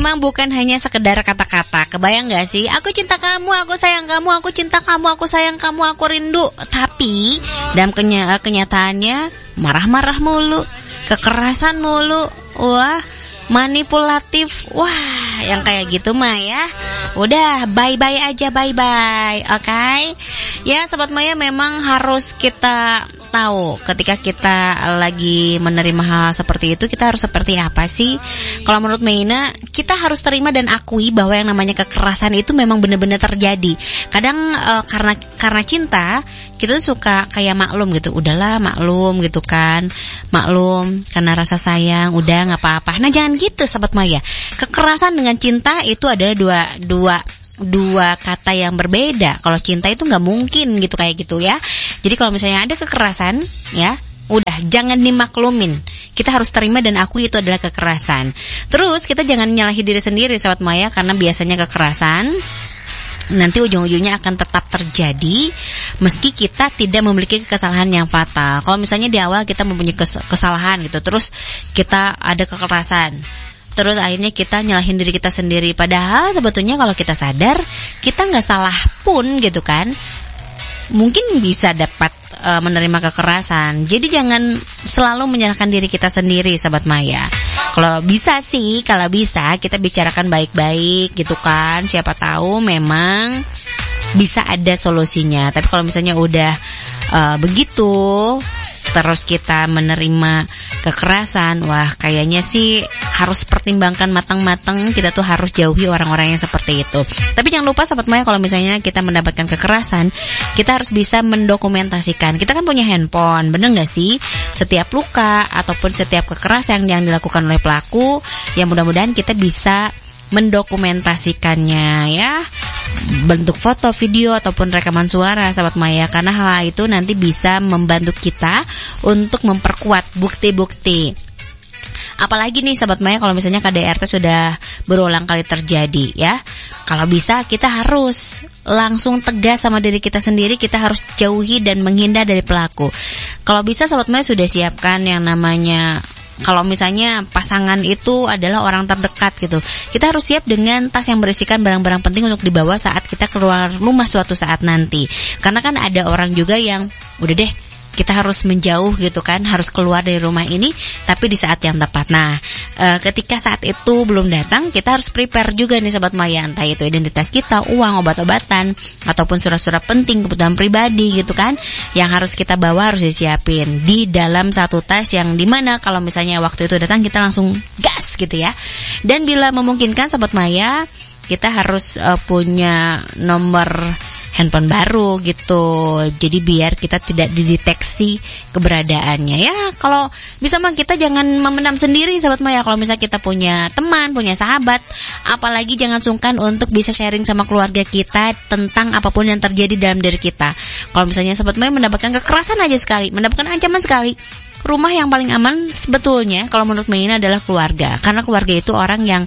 memang bukan hanya sekedar kata-kata. Kebayang gak sih? Aku cinta kamu, aku sayang kamu, aku cinta kamu, aku sayang kamu, aku rindu. Tapi dalam kenyataannya marah-marah mulu, kekerasan mulu. Wah, manipulatif. Wah, yang kayak gitu mah ya udah bye-bye aja, bye-bye. Oke? Ya, Sobat Maya, memang harus kita tahu ketika kita lagi menerima hal seperti itu, kita harus seperti apa sih? Kalau menurut Meina, kita harus terima dan akui bahwa yang namanya kekerasan itu memang benar-benar terjadi. Kadang karena cinta, kita tuh suka kayak maklum gitu. Udahlah, maklum gitu kan. Maklum karena rasa sayang, udah gak apa-apa. Nah, jangan gitu Sobat Maya. Kekerasan dengan cinta itu adalah dua kata yang berbeda. Kalau cinta itu nggak mungkin gitu kayak gitu ya. Jadi kalau misalnya ada kekerasan, ya udah jangan dimaklumin. Kita harus terima dan akui itu adalah kekerasan. Terus kita jangan nyalahi diri sendiri Sobat Maya, karena biasanya kekerasan nanti ujung-ujungnya akan tetap terjadi meski kita tidak memiliki kesalahan yang fatal. Kalau misalnya di awal kita mempunyai kesalahan gitu, terus kita ada kekerasan, terus akhirnya kita nyalahin diri kita sendiri. Padahal sebetulnya kalau kita sadar, kita gak salah pun gitu kan, mungkin bisa dapat menerima kekerasan. Jadi jangan selalu menyalahkan diri kita sendiri Sobat Maya. Kalau bisa kita bicarakan baik-baik gitu kan. Siapa tahu memang bisa ada solusinya. Tapi kalau misalnya udah begitu terus kita menerima kekerasan, wah kayaknya sih harus pertimbangkan matang-matang. Kita tuh harus jauhi orang-orang yang seperti itu. Tapi jangan lupa Sobat Maya, kalau misalnya kita mendapatkan kekerasan, kita harus bisa mendokumentasikan. Kita kan punya handphone, bener gak sih? Setiap luka ataupun setiap kekerasan yang dilakukan oleh pelaku, ya mudah-mudahan kita bisa mendokumentasikannya ya, bentuk foto, video ataupun rekaman suara Sobat Maya, karena hal itu nanti bisa membantu kita untuk memperkuat bukti-bukti. Apalagi nih Sobat Maya, kalau misalnya KDRT sudah berulang kali terjadi ya, kalau bisa kita harus langsung tegas sama diri kita sendiri. Kita harus jauhi dan menghindar dari pelaku. Kalau bisa Sobat Maya sudah siapkan yang namanya, kalau misalnya pasangan itu adalah orang terdekat gitu, kita harus siap dengan tas yang berisikan barang-barang penting untuk dibawa saat kita keluar rumah suatu saat nanti. Karena kan ada orang juga yang udah deh, kita harus menjauh gitu kan, harus keluar dari rumah ini tapi di saat yang tepat. Nah, ketika saat itu belum datang, kita harus prepare juga nih Sobat Maya, entah itu identitas kita, uang, obat-obatan, ataupun surat-surat penting, kebutuhan pribadi gitu kan, yang harus kita bawa, harus disiapin di dalam satu tas yang dimana kalau misalnya waktu itu datang kita langsung gas gitu ya. Dan bila memungkinkan Sobat Maya, kita harus punya nomor handphone baru gitu. Jadi biar kita tidak dideteksi keberadaannya ya. Kalau bisa mah kita jangan memendam sendiri Sobat Maya. Kalau misalnya kita punya teman, punya sahabat, apalagi jangan sungkan untuk bisa sharing sama keluarga kita tentang apapun yang terjadi dalam diri kita. Kalau misalnya Sobat Maya mendapatkan kekerasan aja sekali, mendapatkan ancaman sekali, rumah yang paling aman sebetulnya kalau menurut Meina adalah keluarga. Karena keluarga itu orang yang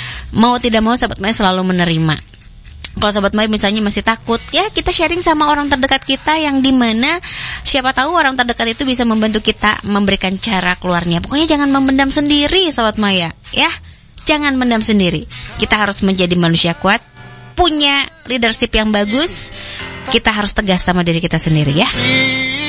mau tidak mau Sobat Maya selalu menerima. Kalau Sobat Maya misalnya masih takut, ya kita sharing sama orang terdekat kita, yang dimana siapa tahu orang terdekat itu bisa membantu kita memberikan cara keluarnya. Pokoknya jangan memendam sendiri Sobat Maya ya. Jangan mendam sendiri. Kita harus menjadi manusia kuat, punya leadership yang bagus. Kita harus tegas sama diri kita sendiri ya.